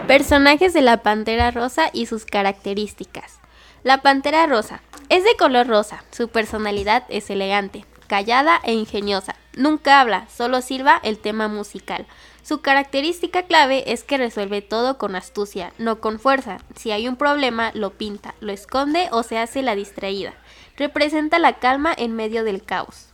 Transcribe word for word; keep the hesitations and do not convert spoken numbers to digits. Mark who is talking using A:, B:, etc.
A: Personajes de la Pantera Rosa y sus características. La Pantera Rosa es de color rosa, su personalidad es elegante, callada e ingeniosa. Nunca habla, solo silba el tema musical. Su característica clave es que resuelve todo con astucia, no con fuerza. Si hay un problema, lo pinta, lo esconde o se hace la distraída. Representa la calma en medio del caos.